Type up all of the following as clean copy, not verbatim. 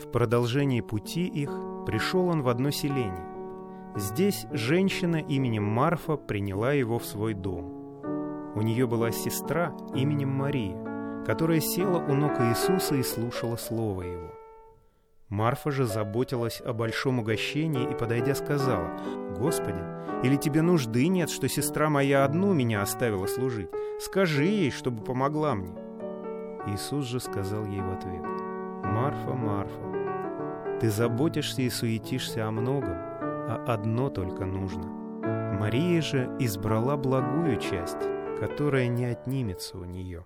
В продолжении пути их пришел он в одно селение. Здесь женщина именем Марфа приняла его в свой дом. У нее была сестра именем Мария, которая села у ног Иисуса и слушала слово его. Марфа же заботилась о большом угощении и, подойдя, сказала: «Господи, или тебе нужды нет, что сестра моя одну меня оставила служить? Скажи ей, чтобы помогла мне». Иисус же сказал ей в ответ: «Марфа, Марфа, ты заботишься и суетишься о многом, а одно только нужно. Мария же избрала благую часть, которая не отнимется у нее».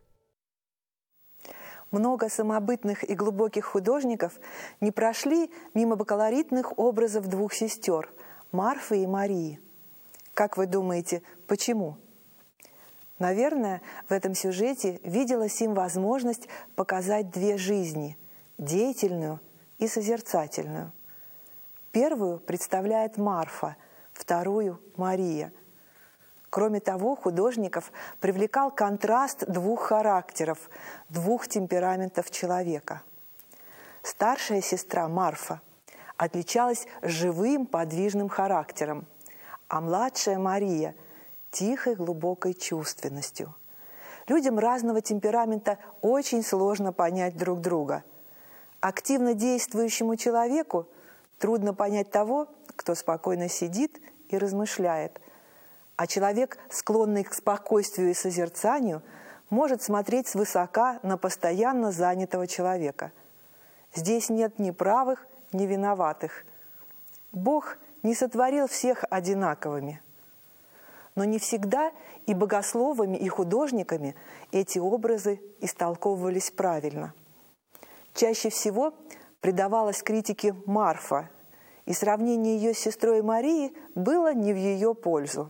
Много самобытных и глубоких художников не прошли мимо колоритных образов двух сестер – Марфы и Марии. Как вы думаете, почему? Наверное, в этом сюжете виделась им возможность показать две жизни – деятельную и созерцательную. Первую представляет Марфа, вторую – Мария. Кроме того, художников привлекал контраст двух характеров, двух темпераментов человека. Старшая сестра Марфа отличалась живым, подвижным характером, а младшая Мария – тихой, глубокой чувственностью. Людям разного темперамента очень сложно понять друг друга. Активно действующему человеку трудно понять того, кто спокойно сидит и размышляет, а человек, склонный к спокойствию и созерцанию, может смотреть свысока на постоянно занятого человека. Здесь нет ни правых, ни виноватых. Бог не сотворил всех одинаковыми. Но не всегда и богословами, и художниками эти образы истолковывались правильно. Чаще всего предавалась критике Марфа, и сравнение ее с сестрой Марией было не в ее пользу.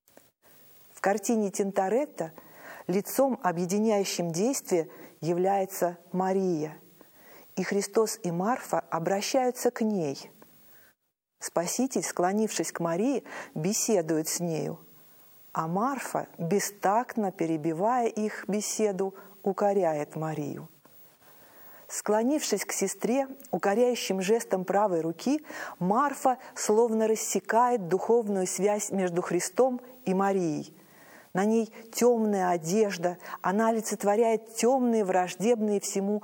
В картине Тинторетто лицом, объединяющим действие, является Мария, и Христос и Марфа обращаются к ней. Спаситель, склонившись к Марии, беседует с нею, а Марфа, бестактно перебивая их беседу, укоряет Марию. Склонившись к сестре, укоряющим жестом правой руки, Марфа словно рассекает духовную связь между Христом и Марией. На ней темная одежда, она олицетворяет темные, враждебные всему